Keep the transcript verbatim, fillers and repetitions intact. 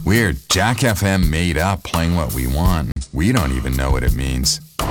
Weird. Jack F M made up playing what we want. We don't even know what it means.